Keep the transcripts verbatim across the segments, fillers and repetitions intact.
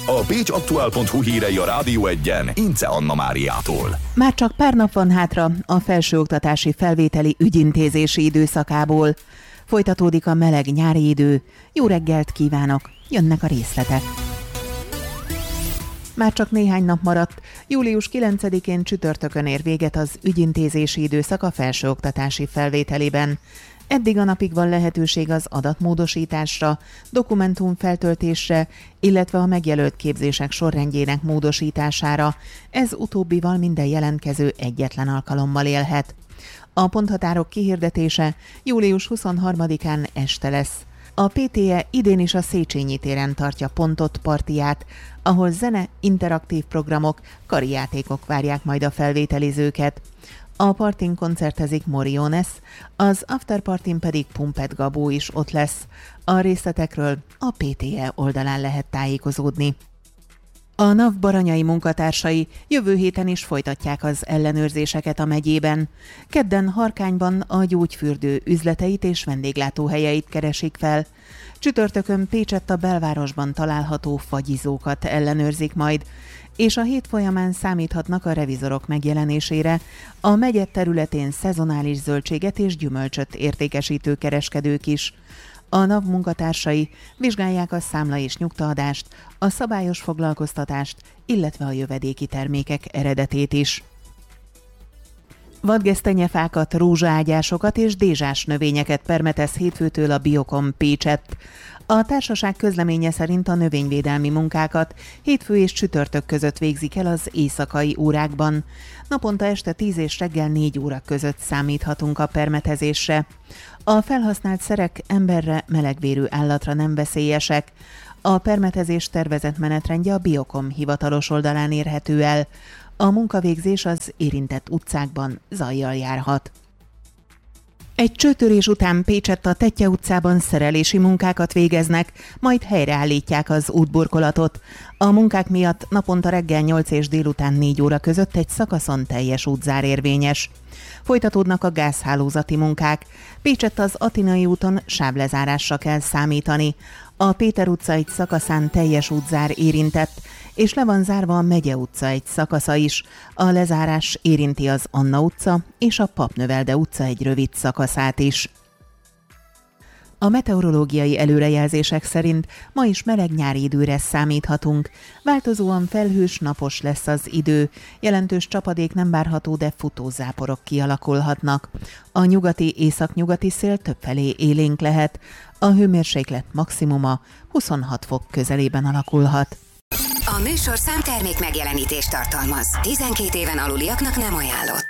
A pécsaktuál pont hu hírei a Rádió Egyen Ince Anna Máriától. Már csak pár nap van hátra a felsőoktatási felvételi ügyintézési időszakából. Folytatódik a meleg nyári idő. Jó reggelt kívánok! Jönnek a részletek. Már csak néhány nap maradt, július kilencedikén csütörtökön ér véget az ügyintézési időszak a felsőoktatási felvételiben. Eddig a napig van lehetőség az adatmódosításra, dokumentumfeltöltésre, illetve a megjelölt képzések sorrendjének módosítására. Ez utóbbival minden jelentkező egyetlen alkalommal élhet. A ponthatárok kihirdetése július huszonharmadikán este lesz. A pé té e idén is a Széchenyi téren tartja pontot partiját, ahol zene, interaktív programok, karijátékok várják majd a felvételizőket. A partin koncertezik Moriones, az afterpartin pedig Pumpet Gabó is ott lesz. A részletekről a pé té e oldalán lehet tájékozódni. A NAV baranyai munkatársai jövő héten is folytatják az ellenőrzéseket a megyében. Kedden Harkányban a gyógyfürdő üzleteit és vendéglátóhelyeit keresik fel. Csütörtökön Pécsett a belvárosban található fagyizókat ellenőrzik majd, és a hét folyamán számíthatnak a revizorok megjelenésére a megye területén szezonális zöldséget és gyümölcsöt értékesítő kereskedők is. A NAV munkatársai vizsgálják a számla és nyugtaadást, a szabályos foglalkoztatást, illetve a jövedéki termékek eredetét is. Vadgesztenyefákat, rózsaágyásokat és dézsás növényeket permetez hétfőtől a Biokom Pécsett. A társaság közleménye szerint a növényvédelmi munkákat hétfő és csütörtök között végzik el az éjszakai órákban. Naponta este tíz és reggel négy óra között számíthatunk a permetezésre. A felhasznált szerek emberre, melegvérű állatra nem veszélyesek. A permetezés tervezett menetrendje a Biokom hivatalos oldalán érhető el. A munkavégzés az érintett utcákban zajjal járhat. Egy csőtörés után Pécsett a Tettye utcában szerelési munkákat végeznek, majd helyreállítják az útburkolatot. A munkák miatt naponta reggel nyolc és délután négy óra között egy szakaszon teljes útzár érvényes. Folytatódnak a gázhálózati munkák. Pécsett az Atinai úton sávlezárásra kell számítani. A Péter utca egy szakaszán teljes útzár érintett, és le van zárva a Megye utca egy szakasza is. A lezárás érinti az Anna utca és a Papnövelde utca egy rövid szakaszát is. A meteorológiai előrejelzések szerint ma is meleg nyári időre számíthatunk. Változóan felhős, napos lesz az idő. Jelentős csapadék nem várható, de futózáporok kialakulhatnak. A nyugati északnyugati szél többfelé élénk lehet. A hőmérséklet maximuma huszonhat fok közelében alakulhat. A műsorszám termék megjelenítést tartalmaz. tizenkét éven aluliaknak nem ajánlott.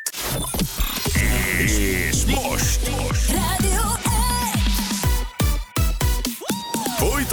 És most, most. Rádió